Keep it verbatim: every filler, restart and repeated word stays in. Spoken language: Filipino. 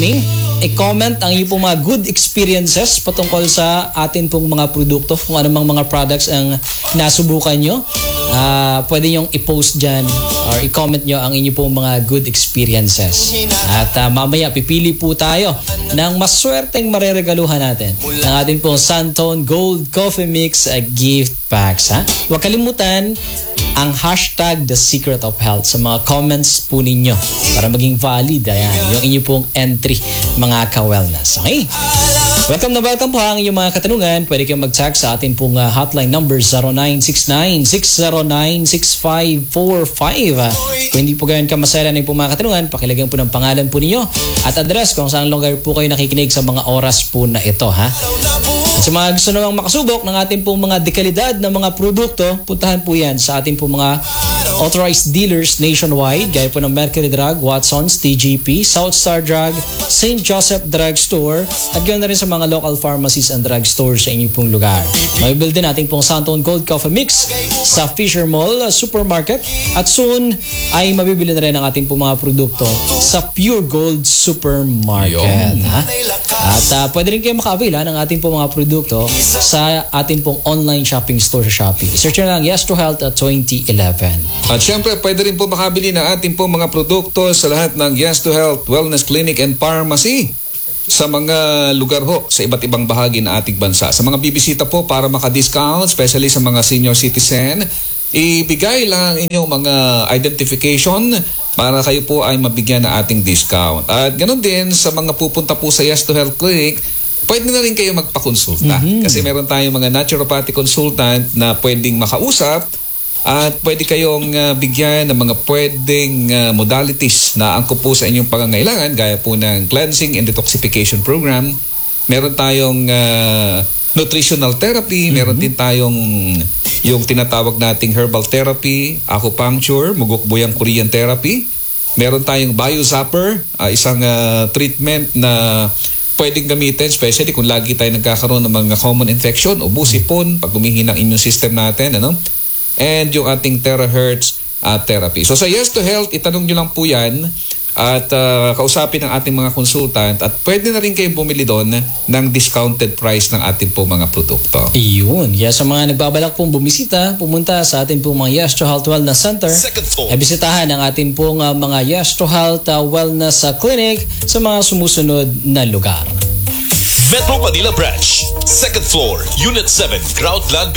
listening. I-comment ang iyong pong mga good experiences patungkol sa atin pong mga produkto, kung anumang mga products ang nasubukan nyo. Uh, pwede nyong i-post dyan or i-comment nyo ang inyong pong mga good experiences. At uh, mamaya pipili po tayo ng maswerteng mareregaluhan natin ng ating pong Santone Gold Coffee Mix uh, gift packs. Ha? Huwag kalimutan ang hashtag The Secret of Health sa mga comments po ninyo para maging valid ayan, yung inyong pong entry, mga ka-wellness. Okay? Welcome na welcome po ang inyong mga katanungan. Pwede kayong mag-text sa atin pong uh, hotline number zero nine six nine, six zero nine, six five four five. Uh, kung hindi po gayon kamasaya na yung mga katanungan, pakilagyan po ng pangalan po ninyo at address kung saan lugar po kayo nakikinig sa mga oras po na ito. Ha? At sa mga gusto namang makasubok ng ating pong mga dekalidad na mga produkto, puntahan po yan sa ating pong mga authorized dealers nationwide, gaya po ng Mercury Drug, Watson's, T G P, South Star Drug, Saint Joseph Drug Store, at ganoon na rin sa mga local pharmacies and drug stores sa inyong pong lugar. Mabibil din natin pong Santone Gold Coffee Mix sa Fisher Mall Supermarket, at soon ay mabibili na rin ang ating pong mga produkto sa Pure Gold Supermarket. Ha? At uh, pwede rin kayo maka-avail ng ating pong mga produkto sa ating pong online shopping store sa Shopee. Search nyo lang Yes to Health at twenty eleven. At syempre, pwede rin po makabili ng ating pong mga produkto sa lahat ng Yes to Health Wellness Clinic and Pharmacy sa mga lugar ho sa iba't ibang bahagi ng ating bansa. Sa mga bibisita po para maka-discount, especially sa mga senior citizen, ibigay lang inyong mga identification para kayo po ay mabigyan ng ating discount. At ganoon din sa mga pupunta po sa Yes to Health Clinic, pwede na rin kayo magpakonsulta. Mm-hmm. Kasi meron tayong mga naturopathic consultant na pwedeng makausap at pwede kayong uh, bigyan ng mga pwedeng uh, modalities na angkop po sa inyong pangangailangan, gaya po ng cleansing and detoxification program. Meron tayong uh, nutritional therapy, mm-hmm. meron din tayong yung tinatawag nating herbal therapy, acupuncture, mugukbuyang Korean therapy. Meron tayong biozapper, uh, isang uh, treatment na pwedeng gamitin, especially kung lagi tayo nagkakaroon ng mga common infection o busipon, pag humihina ang immune system natin, ano? And yung ating terahertz uh, therapy. So sa Yes to Health, itanong nyo lang po yan at uh, kausapin ang ating mga consultant at pwede na rin kayong bumili doon ng discounted price ng ating po mga produkto. Iyon. Yes, sa mga nagbabalak pong bumisita, pumunta sa ating pong mga Yes to Health Wellness Center, ay bisitahan ang ating pong uh, mga Yes to Health uh, Wellness uh, Clinic sa mga sumusunod na lugar. Metro Manila Branch, second floor, Unit seven, Groundland